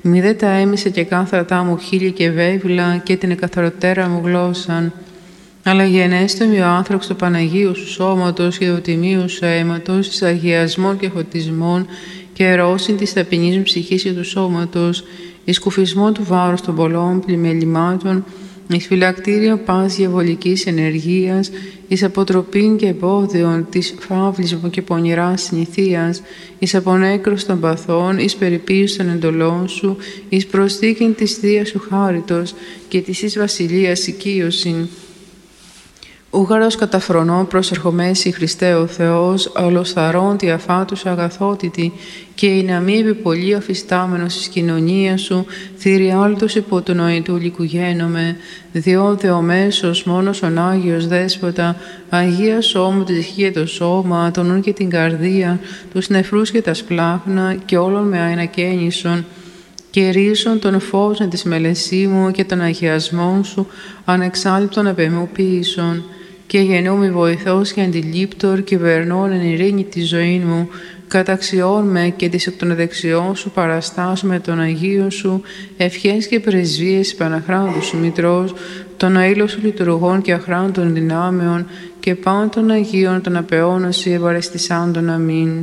Μη δε τα έμισε και κάθρατά μου χείλη και βέβυλα και την εκαθαροτέρα μου γλώσσαν. Αλλά γενέστομη ο άνθρωπος του Παναγίου σου σώματος και του τιμίου σου αίματος, εις αγιασμών και φωτισμών και ρώσιν της ταπεινής μου ψυχής και του σώματος, εις κουφισμό του βάρους των πολλών πλημελημάτων, εις φυλακτήριο πας διαβολικής ενεργείας, εις αποτροπήν και εμπόδιον της φαύλης μου και πονηράς συνηθίας, εις απονέκρος των παθών, εις περιποίηση των εντολών σου, εις προσθήκην της Θείας σου χάριτος και της εις βασιλείας οικείωσιν. Ούγαρος καταφρονώ προσερχομέσι Χριστέ ο Θεός, ολοσθαρών τη αφάτους αγαθότητη, και η να μη επιπολή αφιστάμενος εις κοινωνία σου, θηριάλτος υπό του νοητού λικουγένομαι, διό δεομέσος μόνος ον Άγιος Δέσποτα, Αγία σώμου τη ψυχή και το σώμα, τον νουν και την καρδία, τους νεφρούς και τα σπλάχνα, και όλων με αενακαίνισον, και ρίσον τον φως της μελεσίμου και των αγιασμών σου, ανεξάλληπτον απεμοποίησον, και γεννούμι βοηθός και αντιλήπτορ, και βερνών εν ειρήνη τη ζωή μου, καταξιών με και της εκ των δεξιών σου παραστάσου με τον Αγίο σου, ευχές και πρεσβείες Παναχράντου σου Μητρός, των αήλων σου λειτουργών και αχράντων δυνάμεων, και πάντων των Αγίων των απεώνωση ευαρεστησάντων. Αμήν.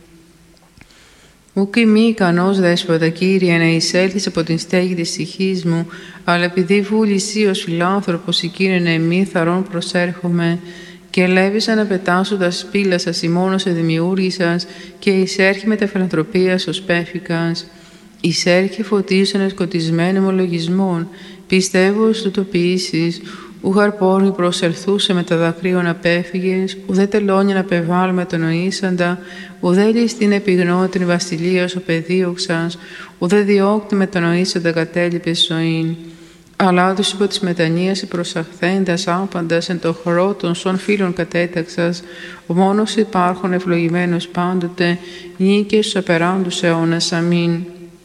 Ουκ μη ικανός Δέσποτα, Κύριε, να εισέλθεις από την στέγη της ψυχής μου, αλλά επειδή βούλησή ως φιλάνθρωπος η Κύριε εμή θαρών προσέρχομαι, και ελεύησα να πετάσω τα σπήλα σας ημώνος σε δημιούργησας, και εισέρχει με τα φιλανθρωπίας ως πέφικας. Εισέρχει φωτίσον εσκοτισμένων ομολογισμών, πιστεύω στο το ποιήσεις, ούγαρ πόρνη προσελθούσε με τα δακρύων απέφυγες, ουδέ τελώνει να πεβάλουμε τον οήσαντα, ουδέ ληστήν επιγνώτην βασιλείας ο παιδίωξας, ουδέ διώκτη με τον οήσαντα κατέλειπες ζωήν. Αλλά τους υπό της μετανοίας προσαχθέντας άπαντας εν το χορό των σων φίλων κατέταξας, ο μόνος υπάρχον ευλογημένος πάντοτε, νίκες στους απεράντους αιώνας. Αμήν.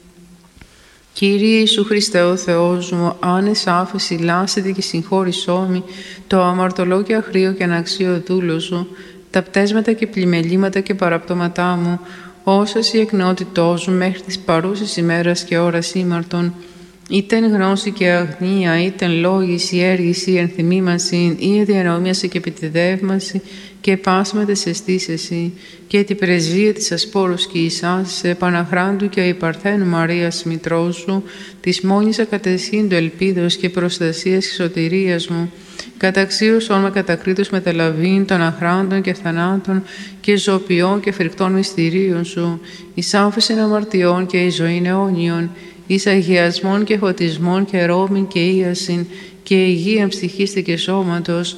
Κύριε Ιησού Χριστέ ο Θεός μου, άνες άφεση λάσετε και συγχώρησόμη το αμαρτωλό και αχρίο και αναξίο δούλο σου, τα πτέσματα και πλημελήματα και παραπτώματά μου, όσας η εκνότητός μου μέχρι της παρούσης ημέρας και ώρας ήμαρτον, ήτεν γνώση και αγνία, ήτεν λόγηση, έργηση, ενθυμήμαση, ή διανομίαση και επιτεδεύμαση, και πάσματα σε αισθήσεση, και την πρεσβεία της ασπόρους και Ισάς, Παναχράντου και η Παρθένου Μαρίας Μητρός σου, της μόνης ακατεσχύντου ελπίδος και προστασίας και σωτηρίας μου, καταξίωσον με κατακρίτως μεταλαβήν των αχράντων και θανάτων και ζωοποιών και φρικτών μυστηρίων σου, εις άφεσιν αμαρτιών και εις ζωήν αιώνιον, εις αγιασμών και φωτισμών και ρόμην και ίασιν και υγείαν ψυχής και σώματος,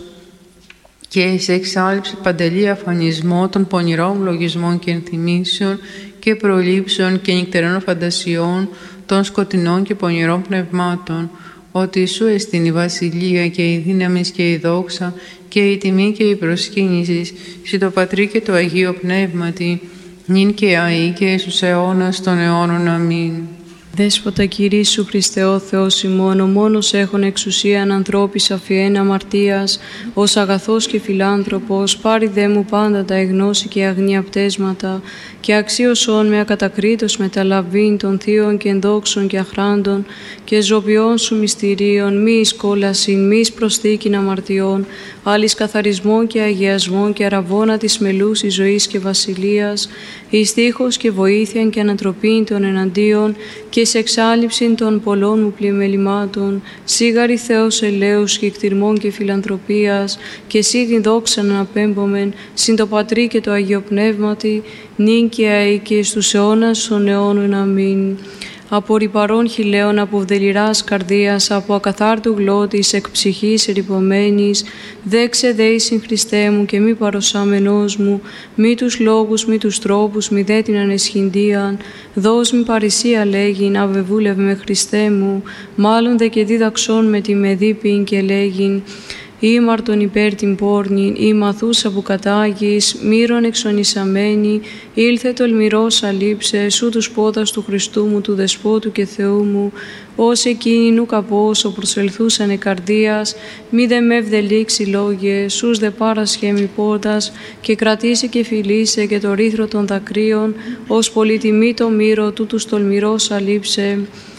και εις εξάλληψη παντελή αφανισμό των πονηρών λογισμών και ενθυμήσεων και προλήψεων και νυχτερών φαντασιών των σκοτεινών και πονηρών πνευμάτων, ότι σου εστιν η βασιλεία και η δύναμη και η δόξα και η τιμή και η προσκύνηση σε το Πατρί και το Αγίο Πνεύματι, νυν και αεί και στους αιώνας των αιώνων. Αμήν. Δέσποτα Κύριε Ιησού Χριστέ ο Θεός ημών, ο μόνος έχων εξουσίαν ανθρώπης αφιέν αμαρτίας, ως αγαθός και φιλάνθρωπος, πάρει δε μου πάντα τα εγνώση και αγνία πτέσματα, και αξίωσον με ακατακρίτως μεταλαβήν των θείων και ενδόξων και αχράντων και ζωοποιών σου μυστηρίων, μη εις κόλασιν, μη εις προσθήκην αμαρτιών, άλλης καθαρισμών και αγιασμών και αραβώνα της μελούσης ζωής και βασιλείας, εις τείχος και βοήθειαν και ανατροπήν των εναντίον και σε εξάλληψην των πολλών μου πλημελημάτων, σίγαρη Θεός ελέους και εκτιρμών και φιλανθρωπίας, και σύ την δόξαν αναπέμπομεν, συν το Πατρί και το Αγίο Πνεύματι, νυν και αεί και στους αιώνας των αιώνων. Αμήν. Από ρυπαρών χιλέων, από βδελιράς καρδίας, από ακαθάρτου γλώτης, εκ ψυχής ερυπωμένης, δέξε δεήσιν Χριστέ μου και μη παροσάμενός μου, μη τους λόγους, μη τους τρόπους, μη δε την ανεσχυντίαν, δώσ' μη παρησία λέγειν, αβεβούλευ με Χριστέ μου, μάλλον δε και δίδαξόν με τη μεδίπην και λέγειν, ήμαρτον υπέρ την πόρνην, ή μαθούσα που κατάγεις, μύρον εξονισαμένη, ήλθε τολμηρός αλείψε, σου τους πόδας του Χριστού μου, του Δεσπότου και Θεού μου, ως εκείνοι νου καπόσο προσελθούσανε καρδίας, μη δε με ευδελίξει λόγε, σούς δε παρασχέμι πόρτας, και κρατήσει και φιλήσε και το ρήθρο των δακρύων, ως πολυτιμή το μύρο του τους τολμηρός αλείψε,